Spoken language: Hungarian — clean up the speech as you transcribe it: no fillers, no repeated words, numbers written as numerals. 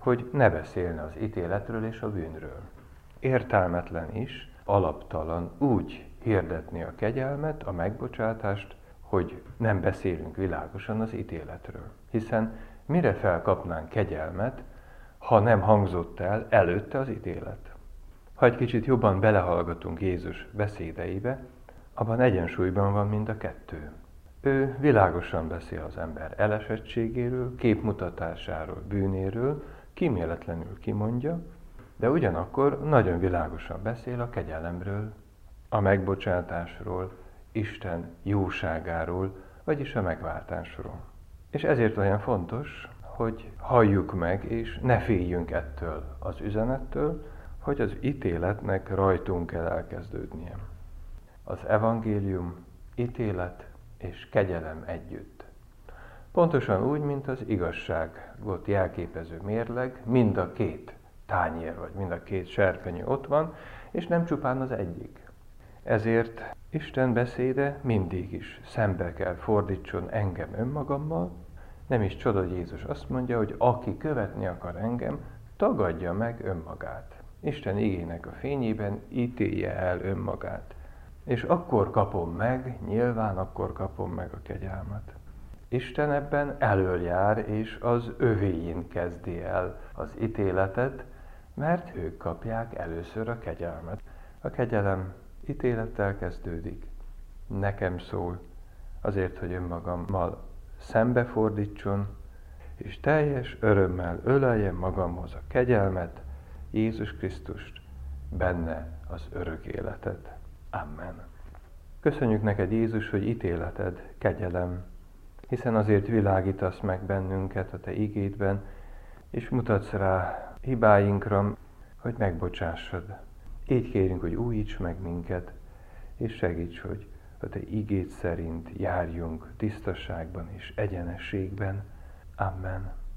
hogy ne beszélne az ítéletről és a bűnről. Értelmetlen is, alaptalan úgy hirdetni a kegyelmet, a megbocsátást, hogy nem beszélünk világosan az ítéletről. Hiszen mire felkapnánk kegyelmet, ha nem hangzott el előtte az ítélet? Ha egy kicsit jobban belehallgatunk Jézus beszédeibe, abban egyensúlyban van mind a kettő. Ő világosan beszél az ember elesettségéről, képmutatásáról, bűnéről, kíméletlenül kimondja, de ugyanakkor nagyon világosan beszél a kegyelemről, a megbocsátásról, Isten jóságáról, vagyis a megváltásról. És ezért olyan fontos, hogy halljuk meg, és ne féljünk ettől az üzenettől, hogy az ítéletnek rajtunk kell elkezdődnie. Az evangélium, ítélet és kegyelem együtt. Pontosan úgy, mint az igazságot jelképező mérleg, mind a két tányér, vagy mind a két serpenyő ott van, és nem csupán az egyik. Ezért Isten beszéde mindig is szembe kell fordítson engem önmagammal, nem is csoda, hogy Jézus azt mondja, hogy aki követni akar engem, tagadja meg önmagát. Isten igének a fényében ítélje el önmagát. És akkor kapom meg, nyilván akkor kapom meg a kegyelmet. Isten ebben elől jár, és az övéin kezdi el az ítéletet, mert ők kapják először a kegyelmet. A kegyelem ítélettel kezdődik. Nekem szól, azért, hogy önmagammal szembefordítson, és teljes örömmel öleljem magamhoz a kegyelmet, Jézus Krisztust, benne az örök életet. Amen. Köszönjük neked, Jézus, hogy ítéleted kegyelem, hiszen azért világítasz meg bennünket a te igédben, és mutatsz rá hibáinkra, hogy megbocsássad. Így kérünk, hogy újíts meg minket, és segíts, hogy a te igéd szerint járjunk tisztaságban és egyenességben. Amen.